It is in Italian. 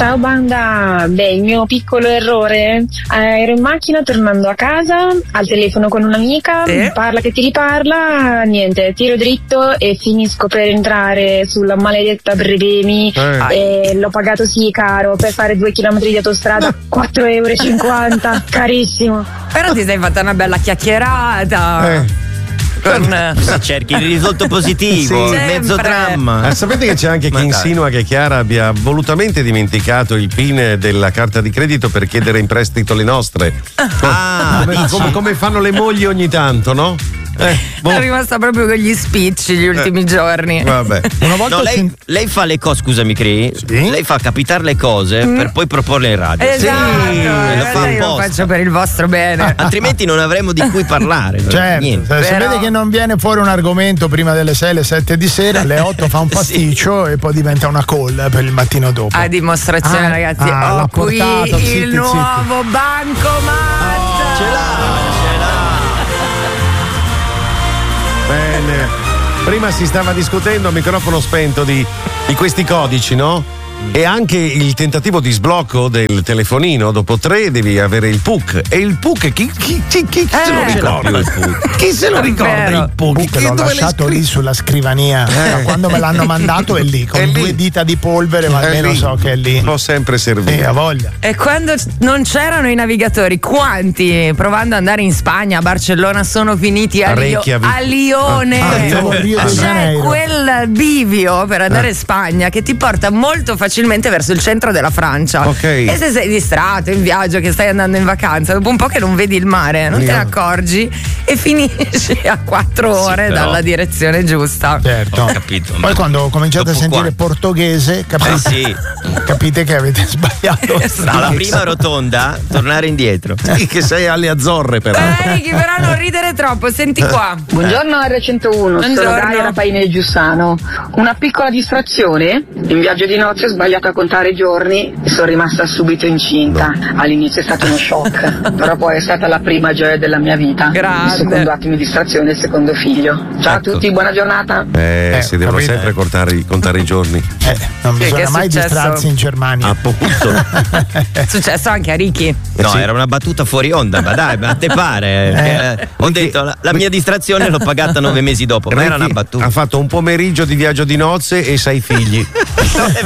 Ciao banda, il mio piccolo errore, ero in macchina tornando a casa, al telefono con un'amica, parla che ti riparla, niente, tiro dritto e finisco per entrare sulla maledetta Brevemi e l'ho pagato caro per fare 2 chilometri di autostrada, 4,50 €, carissimo. Però ti sei fatta una bella chiacchierata. Cosa cerchi? Il risolto positivo, il mezzo dramma. Sapete che c'è anche chi insinua che Chiara abbia volutamente dimenticato il PIN della carta di credito per chiedere in prestito le nostre? Come fanno le mogli ogni tanto, no? È rimasta proprio con gli spicci gli ultimi giorni. Vabbè. Una volta lei fa le cose, scusami Cri, lei fa capitare le cose per poi proporle in radio. Esatto, lo fa io lo faccio per il vostro bene. Altrimenti non avremo di cui parlare. Certo, se vede che non viene fuori un argomento prima delle 6, le 7 di sera, alle 8 fa un pasticcio e poi diventa una call per il mattino dopo. A dimostrazione, ragazzi, ho qui il nuovo bancomat. Ce l'ha. Bene. Prima si stava discutendo a microfono spento di questi codici, no? E anche il tentativo di sblocco del telefonino, dopo 3 devi avere il PUC. E il PUC chi se lo ricorda? Chi se lo ricorda il PUC? L'ho lasciato lì sulla scrivania. Quando me l'hanno mandato è lì, con 2 dita di polvere, ma almeno so che è lì. L'ho sempre servito. A voglia. E quando non c'erano i navigatori, quanti provando ad andare in Spagna, a Barcellona, sono finiti a Lione? C'è quel bivio per andare in Spagna che ti porta molto facilmente verso il centro della Francia. E se sei distratto in viaggio, che stai andando in vacanza, dopo un po' che non vedi il mare, non te ne accorgi e finisci a 4 ore dalla direzione giusta. Certo. Ho capito. Poi quando cominciate a sentire portoghese, capite che avete sbagliato. Alla prima rotonda tornare indietro. Che sei alle Azzorre peraltro. Ricky, però non ridere troppo, senti qua. Buongiorno R101, sono Gaia Paine di Giussano. Una piccola distrazione, in viaggio di nozze ho sbagliato a contare i giorni e sono rimasta subito incinta. All'inizio è stato uno shock, però poi è stata la prima gioia della mia vita. Grande. Il secondo attimo di distrazione e il secondo figlio. Ciao a tutti, buona giornata. Si devono sempre contare i giorni. Non bisogna mai distrarsi in Germania. Appunto. È successo anche a Ricky. No, era una battuta fuori onda, ma dai, ma a te pare? Ho detto, la mia distrazione l'ho pagata 9 mesi dopo, ma era una battuta. Ha fatto un pomeriggio di viaggio di nozze e 6 figli.